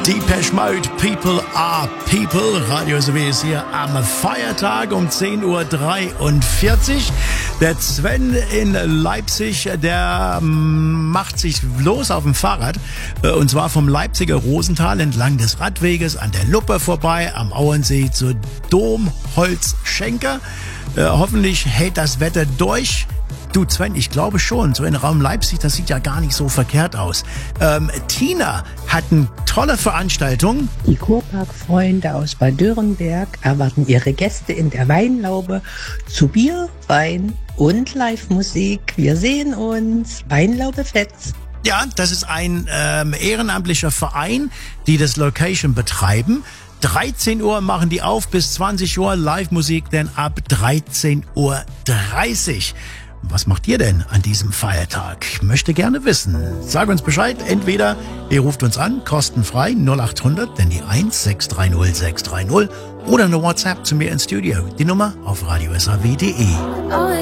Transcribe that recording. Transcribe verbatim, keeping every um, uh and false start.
Depeche Mode, People are People. Radio S W ist hier am Feiertag um zehn Uhr dreiundvierzig. Der Sven in Leipzig, der macht sich los auf dem Fahrrad. Und zwar vom Leipziger Rosental entlang des Radweges an der Luppe vorbei, am Auensee zur Domholzschenker. Äh, hoffentlich hält das Wetter durch. Du Sven, ich glaube schon, so in Raum Leipzig, das sieht ja gar nicht so verkehrt aus. Ähm, Tina hat eine tolle Veranstaltung. Die Kurpark-Freunde aus Bad Dürrenberg erwarten ihre Gäste in der Weinlaube zu Bier, Wein und Live-Musik. Wir sehen uns. Weinlaube Fetz. Ja, das ist ein ähm, ehrenamtlicher Verein, die das Location betreiben. dreizehn Uhr machen die auf bis zwanzig Uhr, Live-Musik dann ab dreizehn Uhr dreißig. Was macht ihr denn an diesem Feiertag? Ich möchte gerne wissen. Sag uns Bescheid. Entweder ihr ruft uns an, kostenfrei, null acht hundert, denn die eins sechs drei null sechs drei null oder eine WhatsApp zu mir ins Studio. Die Nummer auf radio s h w punkt d e.